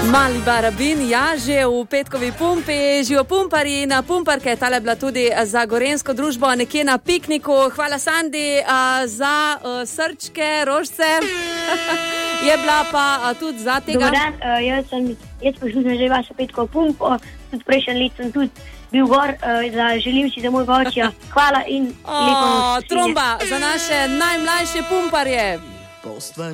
Mali barabin, ja, že v petkovi pumpi, živo pumpari na pumparke, tale bila tudi za gorensko družbo nekje na pikniku. Hvala Sandi za srčke, rožce. Je bila pa tudi za tega. Dobar dan, jaz poslušam že vašo petkovo pumpo, tudi prejšnji let sem tudi bil gor, želim si za moj očja. Hvala in lepo noč. Tromba za naše najmlajše pumparje.